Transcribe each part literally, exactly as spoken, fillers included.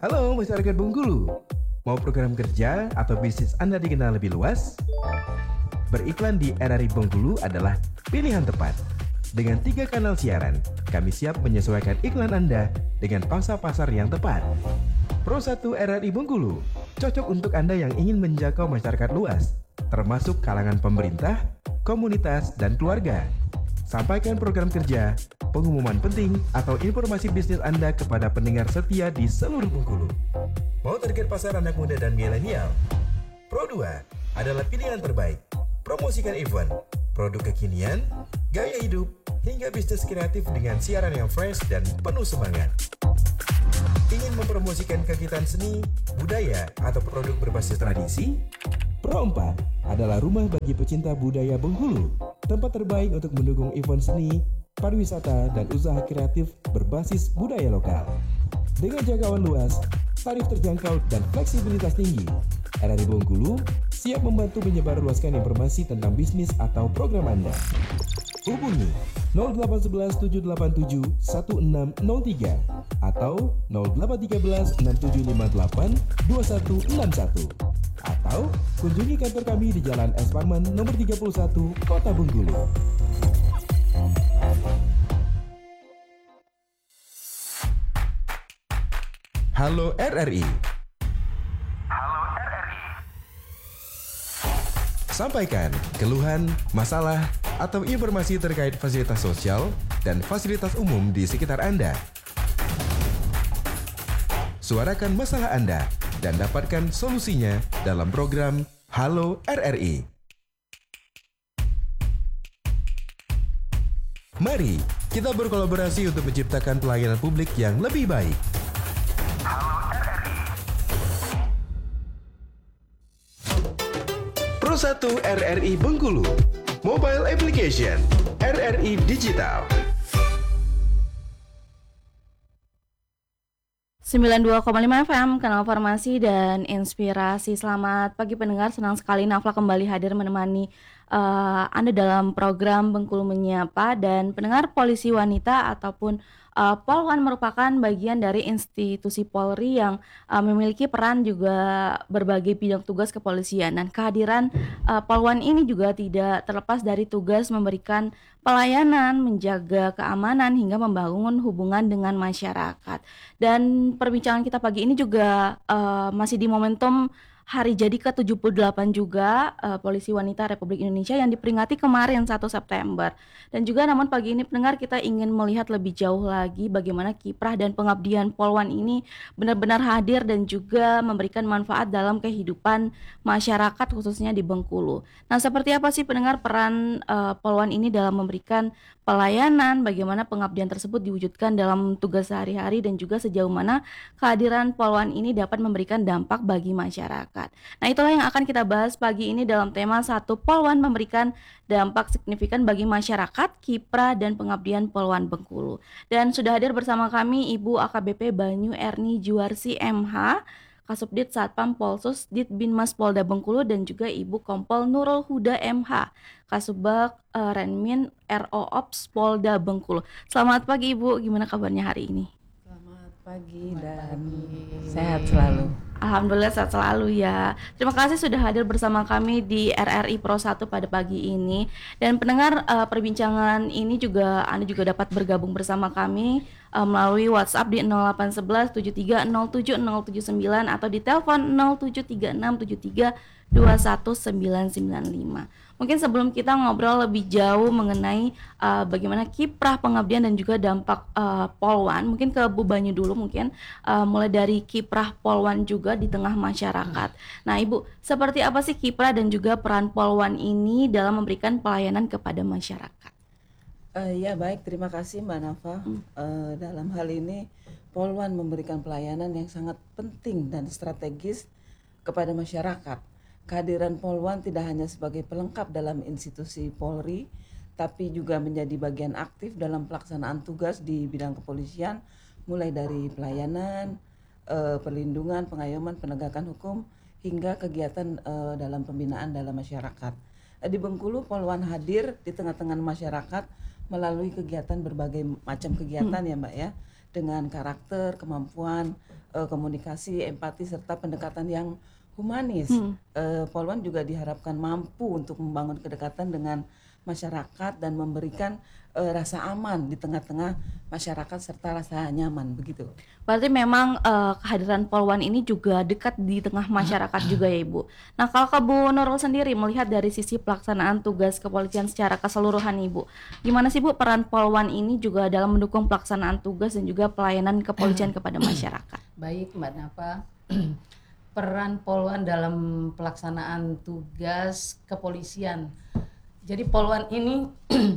Halo masyarakat Bengkulu, mau program kerja atau bisnis Anda dikenal lebih luas? Beriklan di R R I Bengkulu adalah pilihan tepat. Dengan tiga kanal siaran, kami siap menyesuaikan iklan Anda dengan pangsa pasar yang tepat. Pro satu R R I Bengkulu, cocok untuk Anda yang ingin menjangkau masyarakat luas, termasuk kalangan pemerintah, komunitas, dan keluarga. Sampaikan program kerja, pengumuman penting, atau informasi bisnis Anda kepada pendengar setia di seluruh Bengkulu. Mau target pasar anak muda dan milenial? Pro dua adalah pilihan terbaik. Promosikan event, produk kekinian, gaya hidup, hingga bisnis kreatif dengan siaran yang fresh dan penuh semangat. Ingin mempromosikan kegiatan seni, budaya, atau produk berbasis tradisi? Pro empat adalah rumah bagi pecinta budaya Bengkulu, tempat terbaik untuk mendukung event seni, pariwisata, dan usaha kreatif berbasis budaya lokal. Dengan jangkauan luas, tarif terjangkau, dan fleksibilitas tinggi, R R I Bengkulu siap membantu menyebarluaskan informasi tentang bisnis atau program Anda. Hubungi nol delapan satu satu tujuh delapan tujuh satu enam nol tiga atau nol delapan satu tiga enam tujuh lima delapan dua satu enam satu atau kunjungi kantor kami di Jalan S. Parman nomor tiga puluh satu, Kota Bengkulu. Halo R R I. Halo R R I. Sampaikan keluhan, masalah, atau informasi terkait fasilitas sosial dan fasilitas umum di sekitar Anda. Suarakan masalah Anda dan dapatkan solusinya dalam program Halo R R I. Mari kita berkolaborasi untuk menciptakan pelayanan publik yang lebih baik. Halo R R I. Pro satu R R I Bengkulu, Mobile Application, R R I Digital. sembilan puluh dua koma lima F M, kanal formasi dan inspirasi. Selamat pagi pendengar, senang sekali Nafla kembali hadir menemani uh, Anda dalam program Bengkulu Menyapa. Dan pendengar, polisi wanita ataupun uh, Polwan merupakan bagian dari institusi Polri yang uh, memiliki peran juga berbagai bidang tugas kepolisian. Dan kehadiran uh, Polwan ini juga tidak terlepas dari tugas memberikan pelayanan, menjaga keamanan, hingga membangun hubungan dengan masyarakat. Dan perbincangan kita pagi ini juga uh, masih di momentum hari jadi ke tujuh puluh delapan juga uh, Polisi Wanita Republik Indonesia yang diperingati kemarin satu September. Dan juga namun pagi ini pendengar, kita ingin melihat lebih jauh lagi bagaimana kiprah dan pengabdian Polwan ini benar-benar hadir dan juga memberikan manfaat dalam kehidupan masyarakat khususnya di Bengkulu. Nah, seperti apa sih pendengar peran uh, Polwan ini dalam memberikan pelayanan, bagaimana pengabdian tersebut diwujudkan dalam tugas sehari-hari, dan juga sejauh mana kehadiran Polwan ini dapat memberikan dampak bagi masyarakat. Nah, itulah yang akan kita bahas pagi ini dalam tema satu Polwan memberikan dampak signifikan bagi masyarakat, kiprah dan pengabdian Polwan Bengkulu. Dan sudah hadir bersama kami Ibu A K B P Banyu Erni Juwarsi M H, Kasubdit Satpam Polsus Ditbinmas Polda Bengkulu, dan juga Ibu Kompol Nurul Huda M H, Kasubag uh, Renmin R O Ops Polda Bengkulu. Selamat pagi Ibu, gimana kabarnya hari ini? Selamat pagi dan sehat selalu. Alhamdulillah sehat selalu ya. Terima kasih sudah hadir bersama kami di R R I Pro satu pada pagi ini. Dan pendengar, uh, perbincangan ini juga Anda juga dapat bergabung bersama kami uh, melalui WhatsApp di nol delapan satu satu tujuh tiga nol tujuh nol tujuh sembilan atau di telepon nol tujuh tiga enam tujuh tiga dua satu sembilan sembilan lima. Mungkin sebelum kita ngobrol lebih jauh mengenai uh, bagaimana kiprah pengabdian dan juga dampak uh, Polwan, mungkin ke Bu Banyu dulu mungkin uh, mulai dari kiprah Polwan juga di tengah masyarakat. Nah Ibu, seperti apa sih kiprah dan juga peran Polwan ini dalam memberikan pelayanan kepada masyarakat? Uh, ya baik, terima kasih Mbak Nafa. Hmm. Uh, dalam hal ini Polwan memberikan pelayanan yang sangat penting dan strategis kepada masyarakat. Kehadiran Polwan tidak hanya sebagai pelengkap dalam institusi Polri, tapi juga menjadi bagian aktif dalam pelaksanaan tugas di bidang kepolisian, mulai dari pelayanan, eh, perlindungan, pengayoman, penegakan hukum, hingga kegiatan eh, dalam pembinaan dalam masyarakat. Eh, di Bengkulu, Polwan hadir di tengah-tengah masyarakat melalui kegiatan berbagai macam kegiatan hmm. ya Mbak ya, dengan karakter, kemampuan, uh, komunikasi, empati serta pendekatan yang humanis. Hmm. Uh, Polwan juga diharapkan mampu untuk membangun kedekatan dengan masyarakat dan memberikan uh, rasa aman di tengah-tengah masyarakat serta rasa nyaman begitu. Berarti memang uh, kehadiran Polwan ini juga dekat di tengah masyarakat juga ya Ibu. Nah kalau ke Bu Nurul sendiri melihat dari sisi pelaksanaan tugas kepolisian secara keseluruhan Ibu, gimana sih Bu peran Polwan ini juga dalam mendukung pelaksanaan tugas dan juga pelayanan kepolisian kepada masyarakat? Baik Mbak Nafa, peran Polwan dalam pelaksanaan tugas kepolisian. Jadi Polwan ini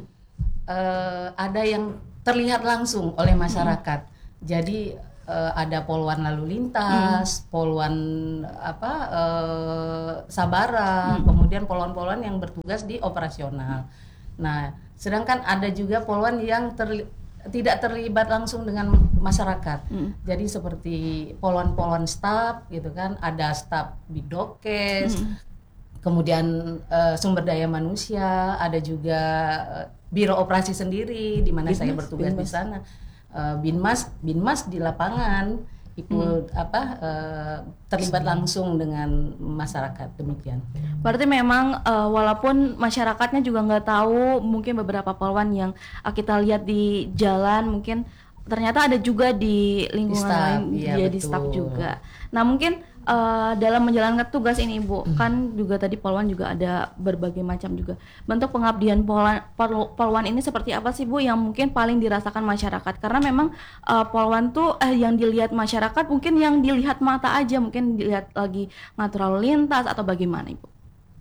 uh, ada yang terlihat langsung oleh masyarakat. Hmm. Jadi uh, ada Polwan lalu lintas, hmm. Polwan apa uh, sabara, hmm. kemudian Polwan-Polwan yang bertugas di operasional. Nah, sedangkan ada juga Polwan yang terli- tidak terlibat langsung dengan masyarakat. Hmm. Jadi seperti Polwan-Polwan staf gitu kan, ada staf bidokes. Hmm. Kemudian uh, sumber daya manusia, ada juga uh, biro operasi sendiri di mana saya bertugas Binmas. Di sana. Uh, Binmas, Binmas di lapangan ikut hmm. apa uh, terlibat langsung dengan masyarakat, demikian. Berarti memang uh, walaupun masyarakatnya juga nggak tahu, mungkin beberapa Polwan yang uh, kita lihat di jalan mungkin ternyata ada juga di lingkungan di staff, lain, iya, dia di staf juga. Nah mungkin uh, dalam menjalankan tugas ini Bu, hmm. kan juga tadi Polwan juga ada berbagai macam juga bentuk pengabdian Polwan, Pol, Polwan ini seperti apa sih Bu yang mungkin paling dirasakan masyarakat? Karena memang uh, Polwan tuh eh, yang dilihat masyarakat mungkin yang dilihat mata aja, mungkin dilihat lagi ngatur lalu lintas atau bagaimana Ibu?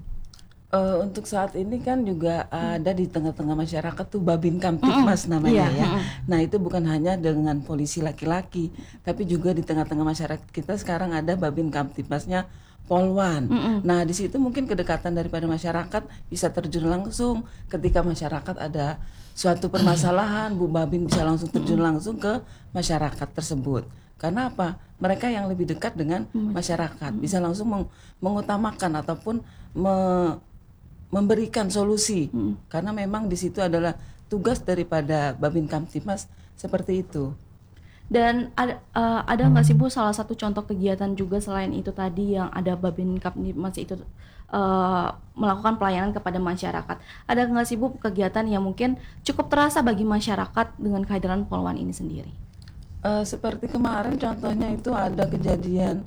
Uh, untuk saat ini kan juga uh, ada di tengah-tengah masyarakat tuh Babin Kamtibmas mm-hmm. namanya yeah. ya. Nah itu bukan hanya dengan polisi laki-laki, tapi juga di tengah-tengah masyarakat kita sekarang ada Babin Kamtibmasnya Polwan. Mm-hmm. Nah di situ mungkin kedekatan daripada masyarakat bisa terjun langsung ketika masyarakat ada suatu permasalahan, Bu Babin bisa langsung terjun langsung ke masyarakat tersebut. Karena apa? Mereka yang lebih dekat dengan masyarakat bisa langsung meng- mengutamakan ataupun me- memberikan solusi, hmm. karena memang di situ adalah tugas daripada Babin Kamtibmas seperti itu. Dan ada uh, ada nggak sih Bu salah satu contoh kegiatan juga selain itu tadi yang ada Babin Kamtibmas itu uh, melakukan pelayanan kepada masyarakat? Ada nggak sih Bu kegiatan yang mungkin cukup terasa bagi masyarakat dengan kehadiran Polwan ini sendiri? Uh, seperti kemarin contohnya itu ada kejadian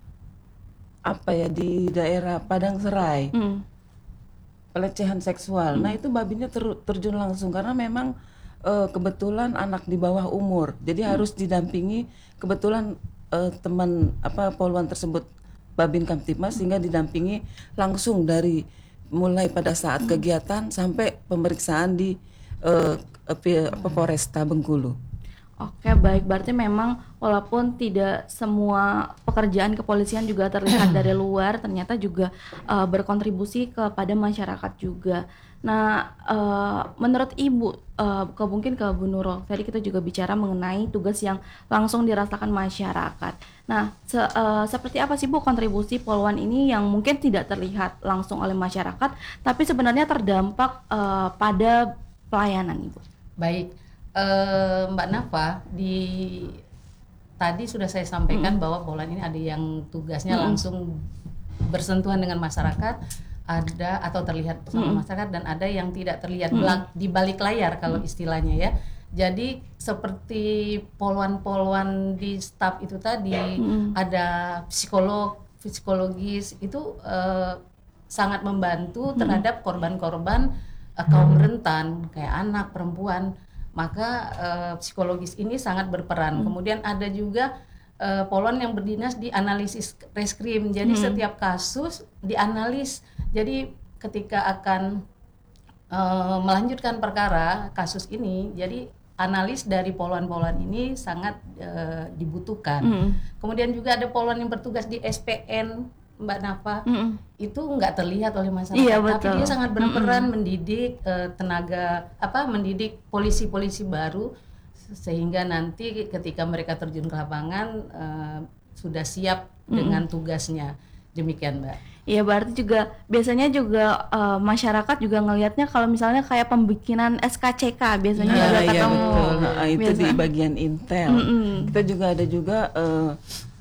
apa ya di daerah Padang Serai. Hmm. pelecehan seksual. Hmm. Nah itu Babinnya ter, terjun langsung karena memang uh, kebetulan anak di bawah umur, jadi hmm. harus didampingi. Kebetulan uh, teman apa Polwan tersebut Babin Kamtibmas sehingga didampingi langsung dari mulai pada saat hmm. kegiatan sampai pemeriksaan di uh, Polresta Bengkulu. Oke baik, berarti memang walaupun tidak semua pekerjaan kepolisian juga terlihat dari luar, ternyata juga uh, berkontribusi kepada masyarakat juga. Nah uh, menurut Ibu, uh, ke mungkin ke Bu Nurul, tadi kita juga bicara mengenai tugas yang langsung dirasakan masyarakat. Nah se, uh, seperti apa sih Bu kontribusi Polwan ini yang mungkin tidak terlihat langsung oleh masyarakat, tapi sebenarnya terdampak uh, pada pelayanan Ibu? Baik. Uh, Mbak Nafa, di tadi sudah saya sampaikan hmm. bahwa Polwan ini ada yang tugasnya hmm. langsung bersentuhan dengan masyarakat, ada atau terlihat sama hmm. masyarakat, dan ada yang tidak terlihat hmm. di balik layar kalau istilahnya ya. Jadi seperti polwan-polwan di staf itu tadi hmm. ada psikolog, psikologis itu uh, sangat membantu hmm. terhadap korban-korban uh, kaum rentan kayak anak, perempuan. Maka uh, psikologis ini sangat berperan. Hmm. Kemudian ada juga uh, Polwan yang berdinas di analisis reskrim. Jadi hmm. setiap kasus dianalis. Jadi ketika akan uh, melanjutkan perkara kasus ini, jadi analis dari Polwan-Polwan ini sangat uh, dibutuhkan. Hmm. Kemudian juga ada Polwan yang bertugas di S P N, Mbak Nafa, mm-hmm. itu nggak terlihat oleh masyarakat, iya, tapi dia sangat berperan mm-hmm. mendidik uh, tenaga apa, mendidik polisi-polisi baru sehingga nanti ketika mereka terjun ke lapangan uh, sudah siap mm-hmm. dengan tugasnya. Demikian, Mbak. Iya, berarti juga biasanya juga uh, masyarakat juga ngelihatnya kalau misalnya kayak pembikinan S K C K biasanya ya, juga ketemu. Ya, nah, itu biasa. Di bagian intel. Mm-hmm. Kita juga ada juga uh,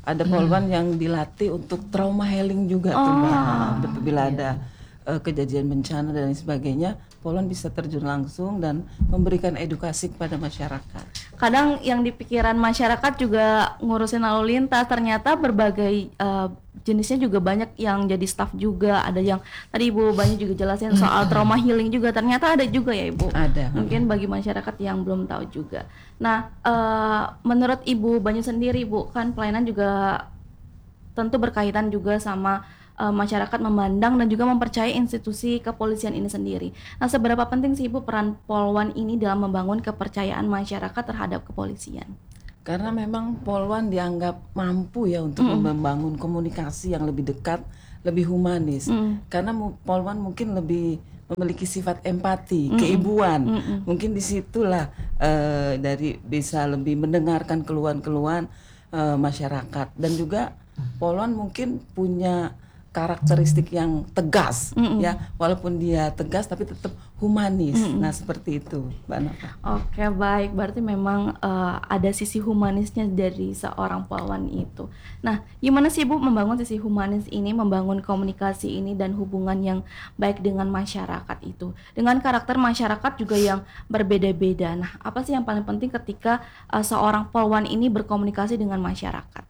ada polwan yang dilatih untuk trauma healing juga tuh Mbak. Oh, Betul, bila ada uh, kejadian bencana dan lain sebagainya, polwan bisa terjun langsung dan memberikan edukasi kepada masyarakat. Kadang yang di pikiran masyarakat juga ngurusin lalu lintas, ternyata berbagai uh, jenisnya juga banyak yang jadi staff juga. Ada yang tadi Ibu Banyu juga jelasin soal trauma healing juga, ternyata ada juga ya Ibu. Ada. Mungkin bagi masyarakat yang belum tahu juga. Nah, uh, menurut Ibu Banyu sendiri Bu, kan pelayanan juga tentu berkaitan juga sama uh, masyarakat memandang dan juga mempercayai institusi kepolisian ini sendiri. Nah, seberapa penting sih Ibu peran polwan ini dalam membangun kepercayaan masyarakat terhadap kepolisian? Karena memang polwan dianggap mampu ya untuk mm. membangun komunikasi yang lebih dekat, lebih humanis. Mm. Karena polwan mungkin lebih memiliki sifat empati, mm. keibuan. Mm. Mungkin disitulah uh, dari bisa lebih mendengarkan keluhan-keluhan uh, masyarakat. Dan juga polwan mungkin punya karakteristik yang tegas, mm-mm. ya, walaupun dia tegas tapi tetap humanis. Mm-mm. Nah, seperti itu, Mbak Nafa. Oke, baik. Berarti memang uh, ada sisi humanisnya dari seorang polwan itu. Nah, gimana sih Bu membangun sisi humanis ini, membangun komunikasi ini dan hubungan yang baik dengan masyarakat itu, dengan karakter masyarakat juga yang berbeda-beda. Nah, apa sih yang paling penting ketika uh, seorang polwan ini berkomunikasi dengan masyarakat?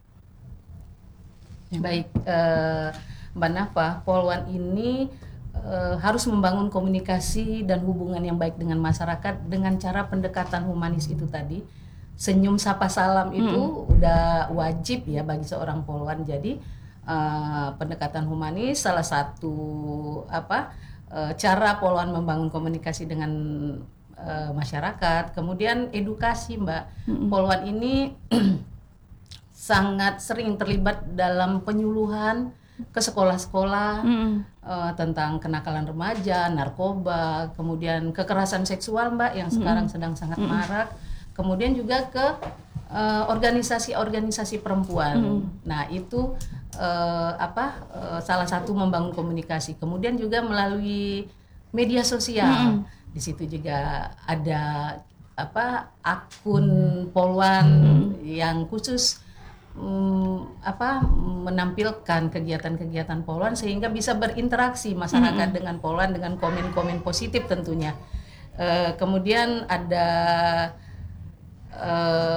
Baik. Uh, Mbak Nafa, polwan ini e, harus membangun komunikasi dan hubungan yang baik dengan masyarakat dengan cara pendekatan humanis itu tadi. Senyum sapa salam itu hmm. udah wajib ya bagi seorang polwan. Jadi e, pendekatan humanis salah satu apa e, cara polwan membangun komunikasi dengan e, masyarakat. Kemudian edukasi, Mbak. Hmm. Polwan ini sangat sering terlibat dalam penyuluhan ke sekolah-sekolah mm. uh, tentang kenakalan remaja, narkoba, kemudian kekerasan seksual Mbak yang sekarang mm. sedang sangat mm. marak, kemudian juga ke uh, organisasi-organisasi perempuan. Mm. Nah itu uh, apa uh, salah satu membangun komunikasi. Kemudian juga melalui media sosial. Mm. Di situ juga ada apa akun polwan mm. yang khusus Hmm, apa menampilkan kegiatan-kegiatan polwan sehingga bisa berinteraksi masyarakat mm-hmm. dengan polwan dengan komen-komen positif tentunya. E, kemudian ada e,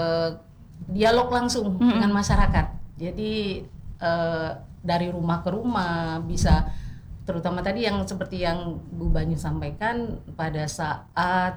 dialog langsung mm-hmm. dengan masyarakat. Jadi e, dari rumah ke rumah bisa, terutama tadi yang seperti yang Bu Banyu sampaikan, pada saat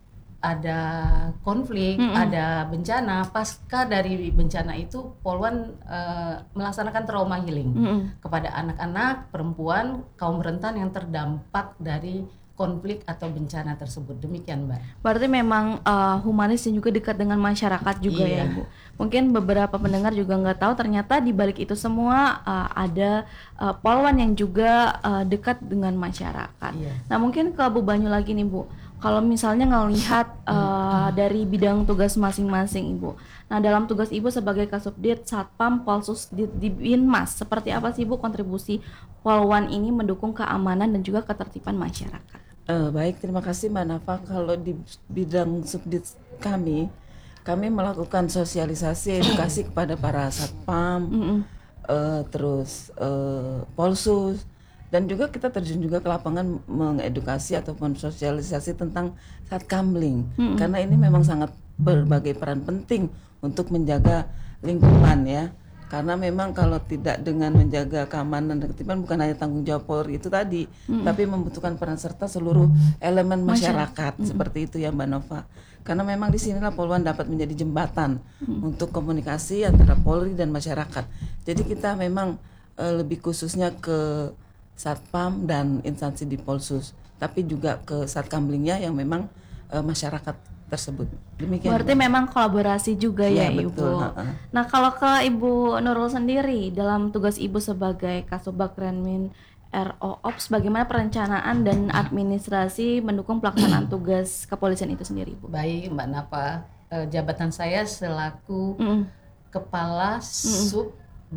ada konflik, mm-hmm. ada bencana, pasca dari bencana itu polwan uh, melaksanakan trauma healing mm-hmm. kepada anak-anak, perempuan, kaum rentan yang terdampak dari konflik atau bencana tersebut. Demikian Mbak. Berarti memang uh, humanis dan juga dekat dengan masyarakat juga iya. ya Ibu. Mungkin beberapa pendengar juga nggak tahu ternyata di balik itu semua uh, ada uh, polwan yang juga uh, dekat dengan masyarakat. Iya. Nah mungkin ke Bu Banyu lagi nih Bu. Kalau misalnya ngelihat uh, dari bidang tugas masing-masing Ibu. Nah dalam tugas Ibu sebagai Kasubdit Satpam Polsus di, di Binmas, seperti apa sih Ibu kontribusi polwan ini mendukung keamanan dan juga ketertiban masyarakat? Uh, baik, terima kasih Mbak Nafa. Kalau di bidang subdit kami, kami melakukan sosialisasi edukasi kepada para satpam, mm-hmm. uh, terus uh, Polsus. Dan juga kita terjun juga ke lapangan mengedukasi ataupun sosialisasi tentang satkamling. Hmm. Karena ini memang sangat berbagai peran penting untuk menjaga lingkungan ya. Karena memang kalau tidak dengan menjaga keamanan dan ketertiban bukan hanya tanggung jawab Polri itu tadi, hmm. tapi membutuhkan peran serta seluruh elemen masyarakat. Hmm. Seperti itu ya Mbak Nova. Karena memang di sinilah polwan dapat menjadi jembatan hmm. untuk komunikasi antara Polri dan masyarakat. Jadi kita memang uh, lebih khususnya ke Satpam dan instansi di Polsus, tapi juga ke Satkamlingnya yang memang e, masyarakat tersebut. Demikian. Berarti Mbak. Memang kolaborasi juga ya, ya Ibu. Betul, ha-ha. Nah kalau ke Ibu Nurul sendiri dalam tugas Ibu sebagai Kasubag Renmin R O Ops, bagaimana perencanaan dan administrasi mendukung pelaksanaan tugas kepolisian itu sendiri Ibu? Baik Mbak Nafa, e, jabatan saya selaku mm. Kepala mm. Sub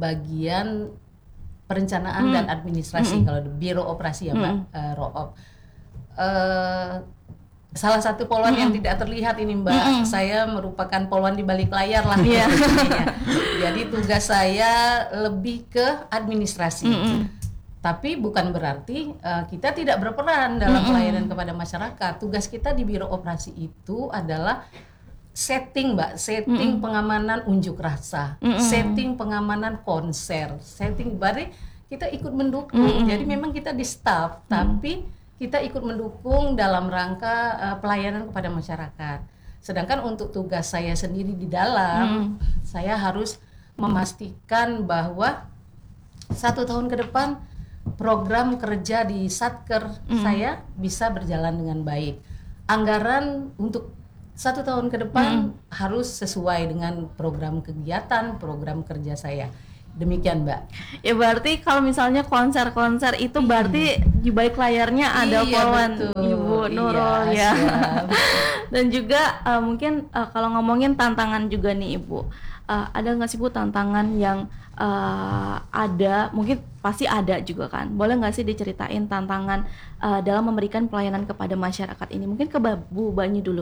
Bagian Perencanaan hmm. dan Administrasi hmm. kalau di Biro Operasi ya Mbak, hmm. uh, R O O P. Uh, salah satu polwan yang tidak terlihat ini Mbak. Mm-mm. Saya merupakan polwan di balik layar lah. Iya. intinya. Jadi tugas saya lebih ke administrasi. Mm-mm. Tapi bukan berarti uh, kita tidak berperan dalam Mm-mm. pelayanan kepada masyarakat. Tugas kita di Biro Operasi itu adalah setting Mbak, setting Mm-mm. pengamanan unjuk rasa, Mm-mm. setting pengamanan konser, setting berarti kita ikut mendukung. Mm-mm. Jadi memang kita di staff, tapi kita ikut mendukung dalam rangka uh, pelayanan kepada masyarakat. Sedangkan untuk tugas saya sendiri di dalam, Mm. saya harus memastikan bahwa satu tahun ke depan program kerja di Satker Mm. saya bisa berjalan dengan baik. Anggaran untuk satu tahun ke depan harus sesuai dengan program kegiatan, program kerja saya. Demikian Mbak. Ya berarti kalau misalnya konser-konser itu berarti di balik layarnya ada Iya, polwan betul. Ibu Nurul Iya, ya. siap. Dan juga uh, mungkin uh, kalau ngomongin tantangan juga nih Ibu, uh, ada nggak sih Bu tantangan yang uh, ada? Mungkin pasti ada juga kan. Boleh nggak sih diceritain tantangan uh, dalam memberikan pelayanan kepada masyarakat ini? Mungkin ke Bu Banyu dulu.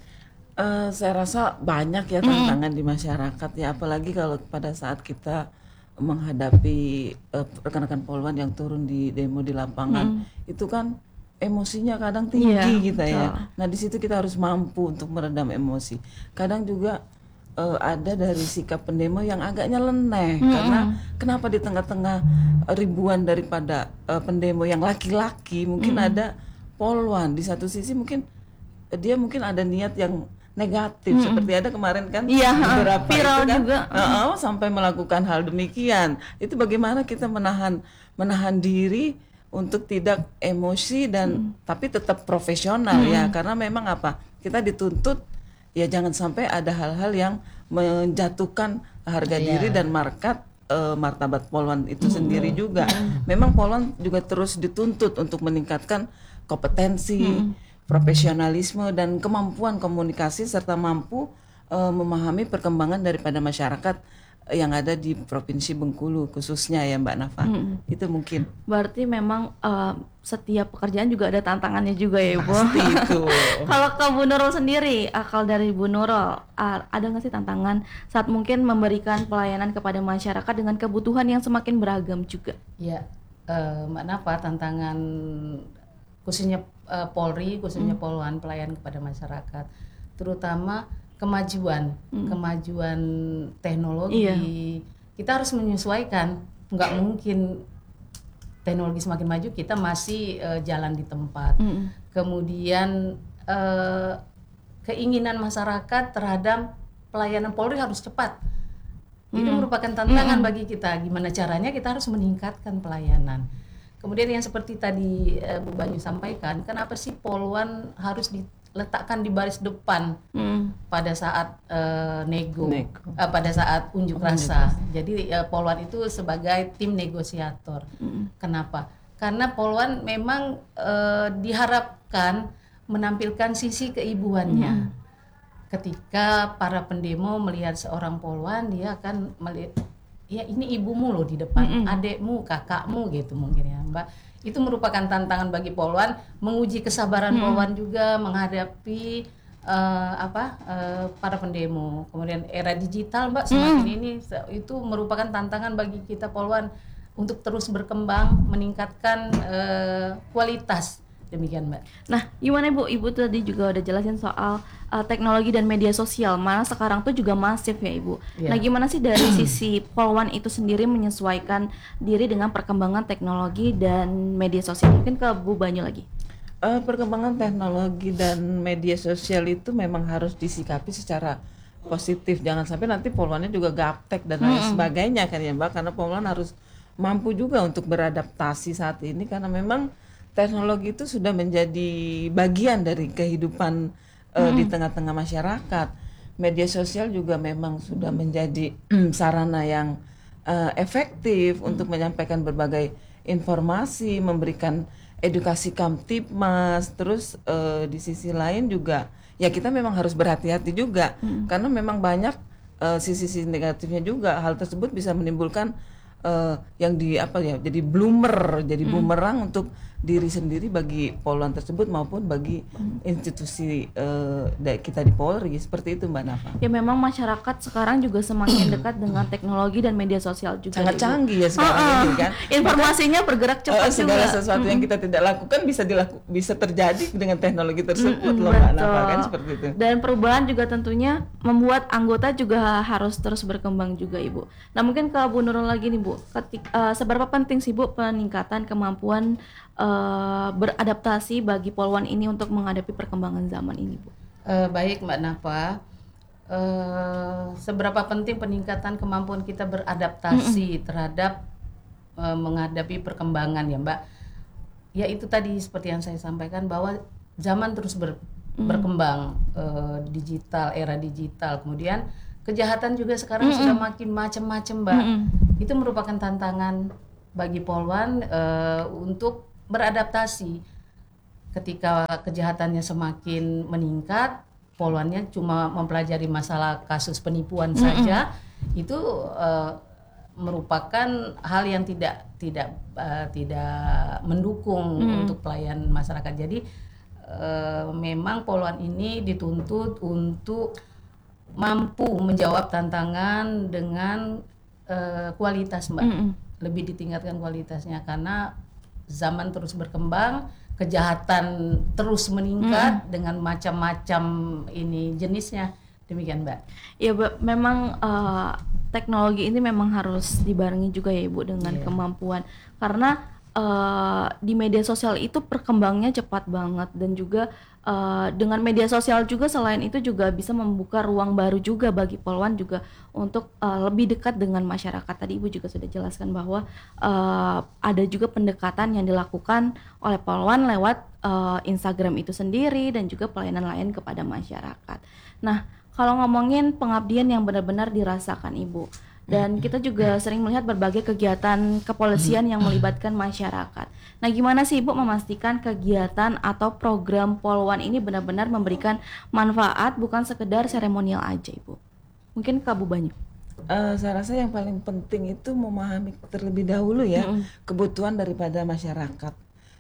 Eh, saya rasa banyak ya tantangan di masyarakat ya, apalagi kalau pada saat kita menghadapi eh, rekan-rekan polwan yang turun di demo di lapangan, itu kan emosinya kadang tinggi Iya, kita ya. betul. Nah di situ kita harus mampu untuk meredam emosi. Kadang juga eh, ada dari sikap pendemo yang agaknya leneh, karena kenapa di tengah-tengah ribuan daripada eh, pendemo yang laki-laki mungkin ada polwan, di satu sisi mungkin eh, dia mungkin ada niat yang negatif, seperti ada kemarin kan Iya, beberapa viral itu kan juga. uh-uh, sampai melakukan hal demikian. Itu bagaimana kita menahan menahan diri untuk tidak emosi dan tapi tetap profesional ya, karena memang apa, kita dituntut ya jangan sampai ada hal-hal yang menjatuhkan harga Iya. diri dan markat eh, martabat polwan itu sendiri juga. Memang polwan juga terus dituntut untuk meningkatkan kompetensi, profesionalisme dan kemampuan komunikasi serta mampu eh, memahami perkembangan daripada masyarakat eh, yang ada di Provinsi Bengkulu khususnya ya Mbak Nafa. Itu mungkin Berarti memang uh, setiap pekerjaan juga ada tantangannya juga ya Ibu. pasti itu. Kalau ke Bu Nurul sendiri, uh, kalau dari Bu Nurul, uh, ada nggak sih tantangan saat mungkin memberikan pelayanan kepada masyarakat dengan kebutuhan yang semakin beragam juga? Ya, eh, Mbak Nafa, tantangan khususnya eh, Polri, khususnya Polwan pelayan kepada masyarakat, terutama kemajuan, kemajuan teknologi. Iya. Kita harus menyesuaikan, nggak mungkin teknologi semakin maju kita masih eh, jalan di tempat. Mm. Kemudian eh, keinginan masyarakat terhadap pelayanan Polri harus cepat. Itu merupakan tantangan bagi kita. Gimana caranya kita harus meningkatkan pelayanan. Kemudian yang seperti tadi eh, Bu Banyu sampaikan, kenapa sih polwan harus diletakkan di baris depan Mm. pada saat eh, nego, Nego. eh, pada saat unjuk rasa. Jadi eh, polwan itu sebagai tim negosiator. Kenapa? Karena polwan memang eh, diharapkan menampilkan sisi keibuannya. Ketika para pendemo melihat seorang polwan, dia akan melihat, ya ini ibumu loh di depan, adekmu, kakakmu gitu mungkin ya Mbak. Itu merupakan tantangan bagi polwan, menguji kesabaran polwan juga menghadapi eh, apa eh, para pendemo. Kemudian era digital Mbak semakin ini se- itu merupakan tantangan bagi kita polwan untuk terus berkembang, meningkatkan eh, kualitas. Demikian Mbak. Nah, gimana Bu? Ibu tadi juga udah jelasin soal uh, teknologi dan media sosial. Mana sekarang tuh juga masif ya Ibu. Iya. Nah, gimana sih dari sisi polwan itu sendiri menyesuaikan diri dengan perkembangan teknologi dan media sosial? Mungkin ke Bu Banyu lagi. Eh, perkembangan teknologi dan media sosial itu memang harus disikapi secara positif. Jangan sampai nanti polwannya juga gaptek dan lain sebagainya kan ya Mbak. Karena polwan harus mampu juga untuk beradaptasi saat ini karena memang teknologi itu sudah menjadi bagian dari kehidupan eh, di tengah-tengah masyarakat. Media sosial juga memang sudah menjadi sarana yang eh, efektif untuk menyampaikan berbagai informasi, memberikan edukasi kamtipmas. Terus eh, di sisi lain juga ya kita memang harus berhati-hati juga karena memang banyak eh, sisi-sisi negatifnya juga. Hal tersebut bisa menimbulkan eh, yang di apa ya jadi bloomer, jadi bumerang untuk diri sendiri bagi Poluan tersebut maupun bagi institusi uh, kita di Polri, seperti itu Mbak Nafa. Ya memang masyarakat sekarang juga semakin dekat dengan teknologi dan media sosial juga. Sangat Ibu. canggih ya sekarang uh, uh, ini kan. Informasinya Maka, bergerak cepat uh, segala juga. sesuatu mm-hmm. yang kita tidak lakukan bisa dilaku, bisa terjadi dengan teknologi tersebut mm-hmm, loh Mbak Nafa, kan seperti itu. Dan perubahan juga tentunya membuat anggota juga harus terus berkembang juga Ibu. Nah mungkin ke Bu Nurul lagi nih Bu, Ketik, uh, seberapa penting sih Bu peningkatan kemampuan uh, beradaptasi bagi Poluan ini untuk menghadapi perkembangan zaman ini Bu? Uh, baik Mbak Nafa, uh, seberapa penting peningkatan kemampuan kita beradaptasi mm-hmm. terhadap uh, menghadapi perkembangan ya Mbak. Ya itu tadi seperti yang saya sampaikan bahwa zaman terus ber, mm-hmm. berkembang, uh, digital, era digital, kemudian kejahatan juga sekarang mm-hmm. sudah makin macam-macam Mbak. Mm-hmm. Itu merupakan tantangan bagi Poluan uh, untuk beradaptasi. Ketika kejahatannya semakin meningkat, Poluannya cuma mempelajari masalah kasus penipuan mm-hmm. saja, itu uh, merupakan hal yang tidak tidak uh, tidak mendukung mm-hmm. untuk pelayanan masyarakat. Jadi uh, memang Poluan ini dituntut untuk mampu menjawab tantangan dengan uh, kualitas Mbak, mm-hmm. lebih ditingkatkan kualitasnya karena zaman terus berkembang, kejahatan terus meningkat mm-hmm. dengan macam-macam ini jenisnya, demikian Mbak. Ya Mbak, memang uh, teknologi ini memang harus dibarengi juga ya Ibu dengan yeah. kemampuan, karena uh, di media sosial itu perkembangnya cepat banget dan juga Uh, dengan media sosial juga selain itu juga bisa membuka ruang baru juga bagi Poluan juga untuk uh, lebih dekat dengan masyarakat. Tadi Ibu juga sudah jelaskan bahwa uh, ada juga pendekatan yang dilakukan oleh Poluan lewat uh, Instagram itu sendiri dan juga pelayanan lain kepada masyarakat. Nah, kalau ngomongin pengabdian yang benar-benar dirasakan Ibu, dan kita juga sering melihat berbagai kegiatan kepolisian yang melibatkan masyarakat. Nah, gimana sih Ibu memastikan kegiatan atau program Poluan ini benar-benar memberikan manfaat bukan sekedar seremonial aja Ibu? Mungkin Kak Bu Banyu. Uh, saya rasa yang paling penting itu memahami terlebih dahulu ya mm-hmm. kebutuhan daripada masyarakat.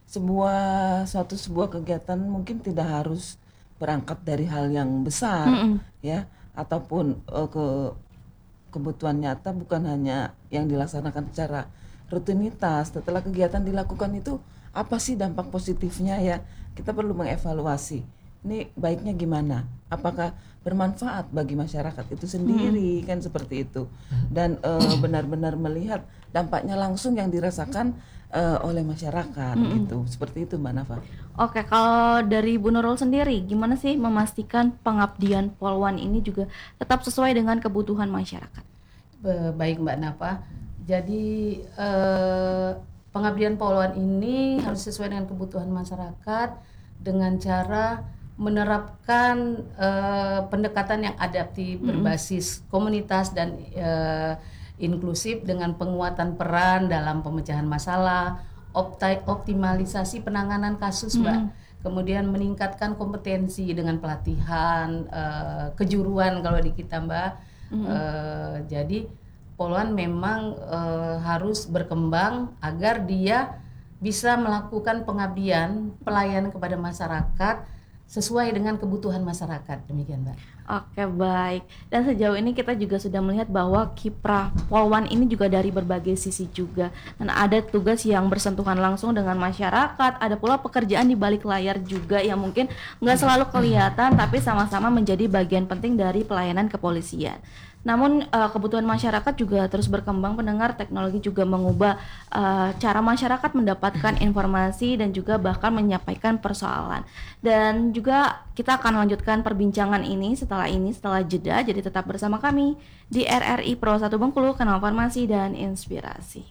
Sebuah suatu sebuah kegiatan mungkin tidak harus berangkat dari hal yang besar mm-hmm. ya, ataupun uh, ke kebutuhan nyata, bukan hanya yang dilaksanakan secara rutinitas. Setelah kegiatan dilakukan itu apa sih dampak positifnya ya? Kita perlu mengevaluasi. Ini baiknya gimana? Apakah bermanfaat bagi masyarakat itu sendiri, hmm. kan seperti itu. Dan uh, benar-benar melihat dampaknya langsung yang dirasakan uh, oleh masyarakat hmm. gitu. Seperti itu Mbak Nafa. Oke, kalau dari Bu Nurul sendiri, gimana sih memastikan pengabdian Poluan ini juga tetap sesuai dengan kebutuhan masyarakat? Baik Mbak Nafa, jadi eh, pengabdian Poluan ini harus sesuai dengan kebutuhan masyarakat dengan cara menerapkan eh, pendekatan yang adaptif mm-hmm. berbasis komunitas dan eh, inklusif dengan penguatan peran dalam pemecahan masalah, opti- optimalisasi penanganan kasus mm-hmm. Mbak, kemudian meningkatkan kompetensi dengan pelatihan eh, kejuruan kalau di kita Mbak. Mm-hmm. Eh, jadi Poluan memang eh, harus berkembang agar dia bisa melakukan pengabdian pelayanan kepada masyarakat sesuai dengan kebutuhan masyarakat, demikian Mbak. Oke, baik. Dan sejauh ini kita juga sudah melihat bahwa kiprah Poluan ini juga dari berbagai sisi juga. Dan ada tugas yang bersentuhan langsung dengan masyarakat, ada pula pekerjaan di balik layar juga yang mungkin nggak selalu kelihatan, tapi sama-sama menjadi bagian penting dari pelayanan kepolisian. Namun uh, kebutuhan masyarakat juga terus berkembang, pendengar. Teknologi juga mengubah uh, cara masyarakat mendapatkan informasi dan juga bahkan menyampaikan persoalan. Dan juga kita akan lanjutkan perbincangan ini setelah ini, setelah jeda. Jadi tetap bersama kami di R R I Pro satu Bengkulu, Kanal Farmasi dan Inspirasi.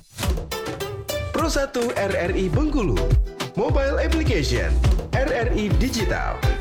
Pro satu R R I Bengkulu, Mobile Application, R R I Digital.